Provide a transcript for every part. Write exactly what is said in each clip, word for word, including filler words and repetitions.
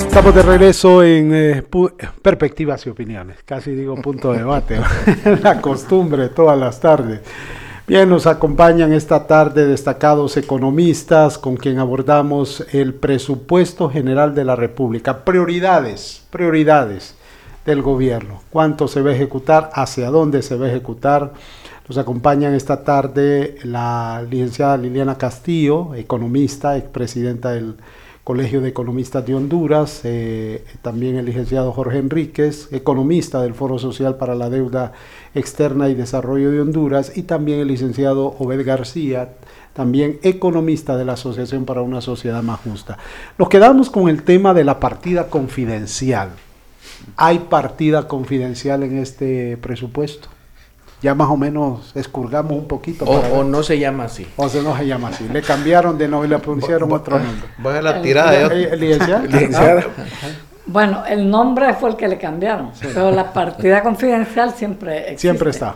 Estamos de regreso en eh, pu- Perspectivas y Opiniones, casi digo punto de debate, la costumbre todas las tardes. Bien, nos acompañan esta tarde destacados economistas con quien abordamos el presupuesto general de la República, prioridades, prioridades del gobierno, cuánto se va a ejecutar, hacia dónde se va a ejecutar. Nos acompañan esta tarde la licenciada Liliana Castillo, economista, expresidenta del Colegio de Economistas de Honduras, eh, también el licenciado Jorge Enríquez, economista del Foro Social para la Deuda Externa y Desarrollo de Honduras, y también el licenciado Obed García, también economista de la Asociación para una Sociedad Más Justa. Nos quedamos con el tema de la partida confidencial. ¿Hay partida confidencial en este presupuesto? Ya más o menos escurgamos un poquito. O, o no se llama así. O se no se llama así. Le cambiaron de nombre, le pusieron otro nombre. Voy a la tirada. ¿Eh, licenciada? Licenciada. Bueno, el nombre fue el que le cambiaron, sí. Pero la partida confidencial siempre existe. Siempre está.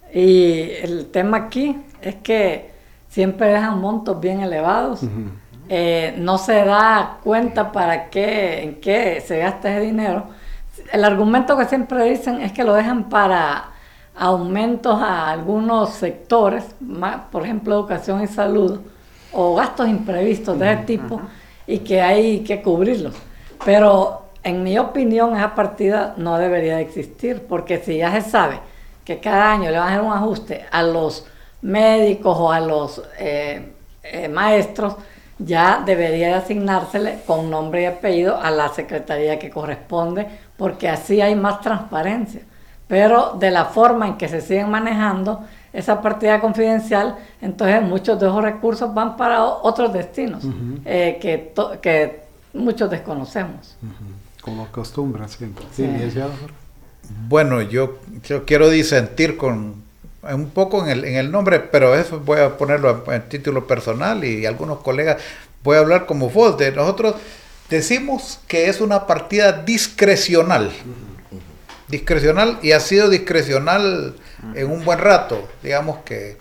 Y el tema aquí es que siempre dejan montos bien elevados. Uh-huh. eh, no se da cuenta para qué, en qué se gasta ese dinero. El argumento que siempre dicen es que lo dejan para aumentos a algunos sectores, más, por ejemplo, educación y salud, o gastos imprevistos de ese tipo, y que hay que cubrirlos. Pero en mi opinión esa partida no debería de existir, porque si ya se sabe que cada año le van a hacer un ajuste a los médicos o a los eh, eh, maestros, ya debería de asignársele con nombre y apellido a la secretaría que corresponde, porque así hay más transparencia. Pero de la forma en que se siguen manejando esa partida confidencial, entonces muchos de esos recursos van para otros destinos, uh-huh. eh, que, to- que muchos desconocemos. Uh-huh. Como costumbre siempre. Sí. Sí, bueno, yo, yo quiero disentir con un poco en el, en el nombre, pero eso voy a ponerlo en título personal, y algunos colegas voy a hablar como vos. De nosotros decimos que es una partida discrecional. Uh-huh. discrecional, y ha sido discrecional en un buen rato, digamos que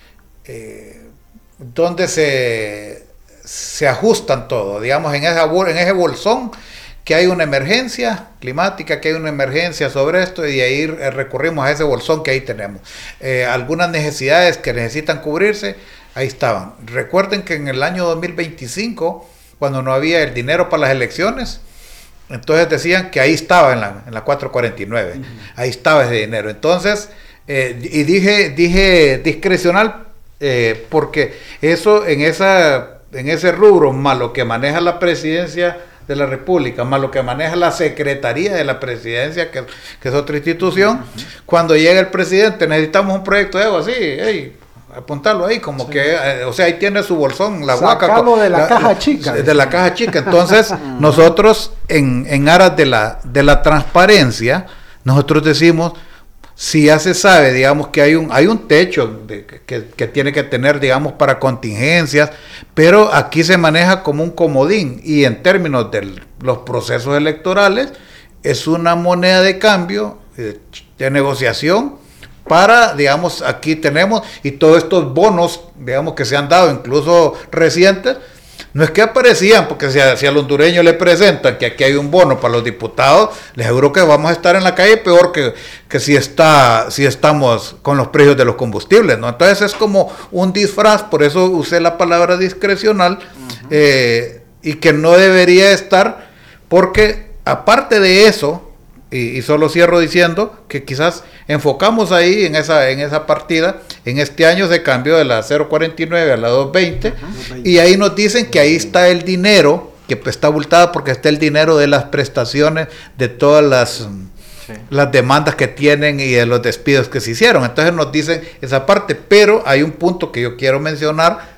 eh, donde se, se ajustan todo, digamos en, esa, en ese bolsón que hay una emergencia climática, que hay una emergencia sobre esto, y de ahí recurrimos a ese bolsón que ahí tenemos. Eh, algunas necesidades que necesitan cubrirse, ahí estaban. Recuerden que en el año dos mil veinticinco, cuando no había el dinero para las elecciones, entonces decían que ahí estaba en la, en la cuatro cuarenta y nueve, uh-huh. Ahí estaba ese dinero. Entonces, eh, y dije, dije discrecional, eh, porque eso en, esa, en ese rubro, más lo que maneja la presidencia de la República, más lo que maneja la Secretaría de la Presidencia, que, que es otra institución, uh-huh. Cuando llega el presidente, necesitamos un proyecto de algo así, hey, apuntarlo ahí, como sí. que, eh, o sea, ahí tiene su bolsón, la guaca. Sacalo de la, la caja la, chica. De la caja chica. Entonces, nosotros, en, en aras de la, de la transparencia, nosotros decimos, si ya se sabe, digamos, que hay un, hay un techo de, que, que tiene que tener, digamos, para contingencias, pero aquí se maneja como un comodín, y en términos de los procesos electorales, es una moneda de cambio, de, de negociación, para, digamos, aquí tenemos, y todos estos bonos, digamos, que se han dado, incluso recientes, no es que aparecían, porque si, a, si al hondureño le presentan que aquí hay un bono para los diputados, les aseguro que vamos a estar en la calle peor que, que si, está, si estamos con los precios de los combustibles, ¿no? Entonces es como un disfraz, por eso usé la palabra discrecional, uh-huh. eh, y que no debería estar, porque aparte de eso, Y, y solo cierro diciendo que quizás enfocamos ahí en esa en esa partida, en este año se cambió de la cero cuarenta y nueve a la doscientos veinte, uh-huh. Y ahí nos dicen que ahí está el dinero, que está abultada porque está el dinero de las prestaciones de todas las, sí. las demandas que tienen y de los despidos que se hicieron. Entonces nos dicen esa parte, pero hay un punto que yo quiero mencionar